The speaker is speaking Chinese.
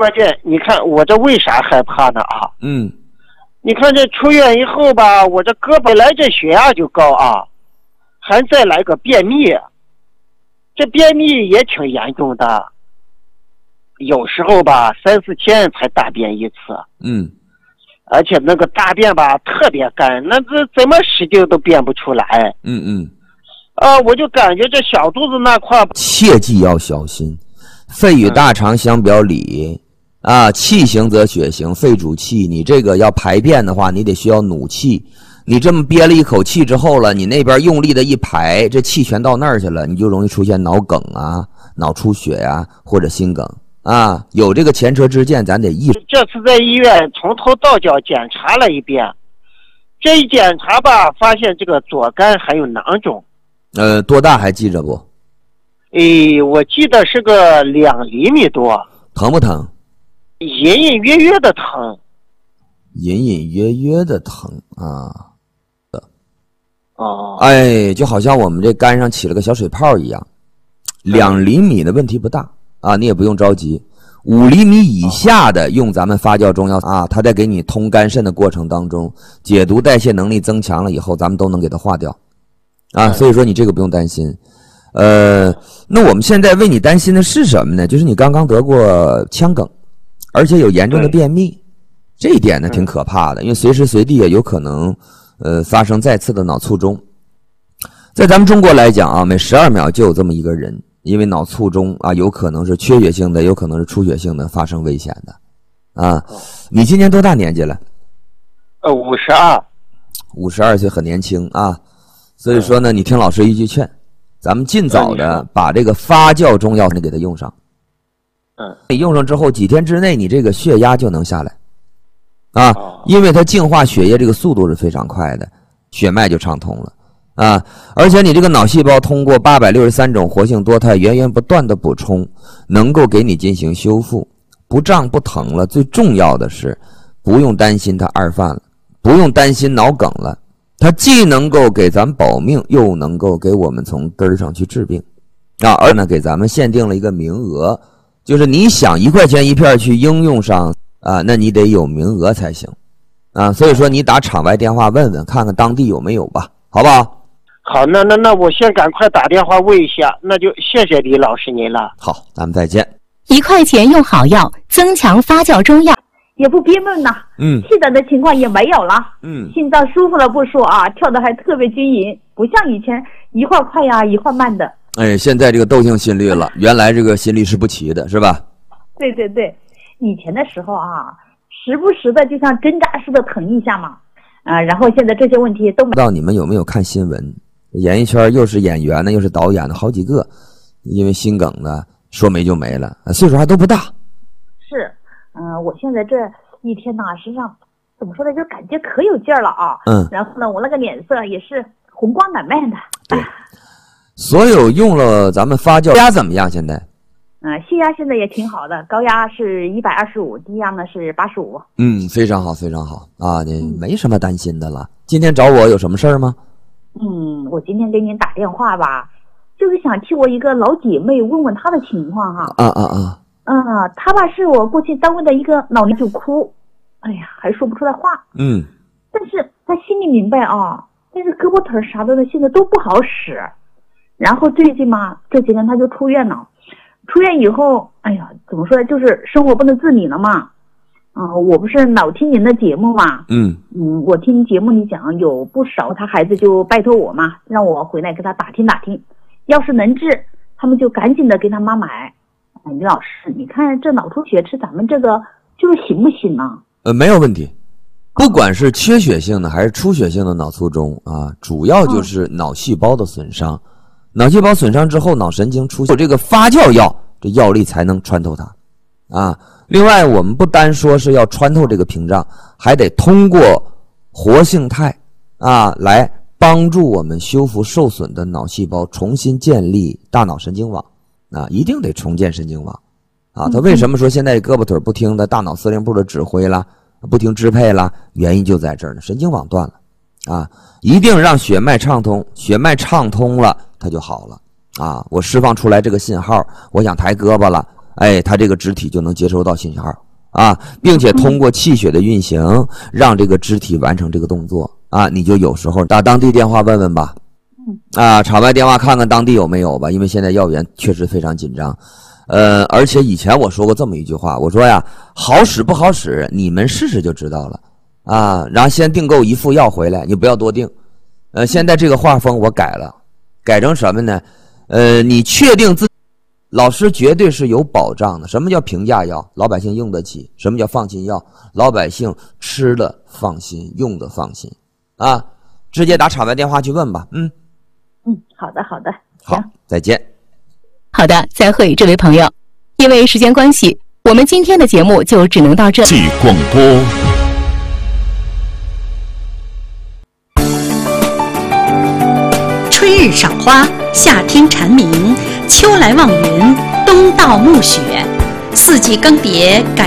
关键你看我这为啥害怕呢啊？你看这出院以后吧，我这胳膊来这血压就高啊，还再来个便秘，这便秘也挺严重的，有时候吧3-4天才大便一次。而且那个大便吧特别干，那这怎么使劲都便不出来。我就感觉这小肚子那块切记要小心。肺与大肠相表里啊，气行则血行，肺主气，你这个要排便的话，你得需要努气。你这么憋了一口气之后了，你那边用力的一排，这气全到那儿去了，你就容易出现脑梗啊、脑出血呀，或者心梗啊。有这个前车之鉴，咱得意识。 这次在医院从头到脚检查了一遍，这一检查吧，发现这个左肝还有囊肿。 多大还记着不？ 我记得是个2厘米多。 疼不疼？ 隐隐约约的疼。 隐隐约约的疼啊。就好像我们这肝上起了个小水泡一样。2厘米的问题不大啊，你也不用着急。5厘米以下的，用咱们发酵中药啊，它在给你通肝肾的过程当中，解毒代谢能力增强了以后，咱们都能给它化掉啊。所以说你这个不用担心。那我们现在为你担心的是什么呢？就是你刚刚得过腔梗，而且有严重的便秘，这一点呢挺可怕的，因为随时随地也有可能发生再次的脑卒中。在咱们中国来讲啊，每12秒就有这么一个人因为脑卒中啊，有可能是缺血性的，有可能是出血性的发生危险的啊。你今年多大年纪了？52岁，很年轻啊。所以说呢，你听老师一句劝，咱们尽早的把这个发酵中药给它用上。你用上之后几天之内，你这个血压就能下来啊，因为它净化血液这个速度是非常快的，血脉就畅通了啊。而且你这个脑细胞通过863种活性多肽源源不断的补充，能够给你进行修复，不胀不疼了。最重要的是不用担心它二犯了，不用担心脑梗了，它既能够给咱保命，又能够给我们从根儿上去治病啊。而呢给咱们限定了一个名额，就是你想1块钱一片去应用上啊，那你得有名额才行啊。所以说你打场外电话问问，看看当地有没有吧，好不好？ 好，那我先赶快打电话问一下，那就谢谢李老师您了。 好，咱们再见。 1块钱用好药，增强发酵中药， 也不憋闷呐。气短的情况也没有了。心脏舒服了不说啊，跳得还特别均匀，不像以前一会儿快呀一会儿慢的。 现在这个窦性心律了，原来这个心律是不齐的，是吧？ 对，以前的时候啊，时不时的就像针扎似的疼一下嘛，然后现在这些问题都没。不知道你们有没有看新闻？演艺圈又是演员的，又是导演的，好几个因为心梗的说没就没了，岁数还都不大。 是，我现在这一天呐，身上怎么说呢，就感觉可有劲儿了啊。然后呢，我那个脸色也是红光满面的。 对，所有用了咱们发酵，血压怎么样？现在？ 血压现在也挺好的，高压是125，低压呢是85。 非常好，非常好啊！你没什么担心的了。今天找我有什么事儿吗？ 我今天给您打电话吧，就是想替我一个老姐妹问问她的情况哈。她吧是我过去单位的一个老年就哭，哎呀，还说不出来话。但是她心里明白啊，但是胳膊腿啥的现在都不好使。然后最近嘛，这几天她就出院了。出院以后，哎呀，怎么说呢，就是生活不能自理了嘛。我不是老听您的节目嘛。我听节目里讲有不少他孩子就拜托我嘛，让我回来给他打听打听，要是能治，他们就赶紧的给他妈买。李老师，你看这脑出血吃咱们这个就是行不行呢？ 没有问题，不管是缺血性的还是出血性的脑卒中啊，主要就是脑细胞的损伤。脑细胞损伤之后，脑神经出现这个发酵药，这药力才能穿透它啊。另外，我们不单说是要穿透这个屏障，还得通过活性肽啊来帮助我们修复受损的脑细胞，重新建立大脑神经网啊，一定得重建神经网啊。他为什么说现在胳膊腿不听的大脑司令部的指挥啦，不听支配啦？原因就在这儿呢，神经网断了啊，一定让血脉畅通，血脉畅通了，它就好了啊。我释放出来这个信号，我想抬胳膊了它这个肢体就能接收到信号啊，并且通过气血的运行，让这个肢体完成这个动作啊。你就有时候打当地电话问问吧，场外电话看看当地有没有吧，因为现在药源确实非常紧张。而且以前我说过这么一句话，我说呀，好使不好使，你们试试就知道了啊。然后先订购1副药回来，你不要多订。现在这个画风我改了，改成什么呢？你确定自己老师绝对是有保障的。什么叫平价药？老百姓用得起。什么叫放心药？老百姓吃的放心，用的放心啊。直接打场外电话去问吧。 好的， 好，再见。 好的，再会，这位朋友。因为时间关系，我们今天的节目就只能到这。 即广播。 春日赏花，夏听蝉鸣，秋来望云，冬到暮雪，四季更迭。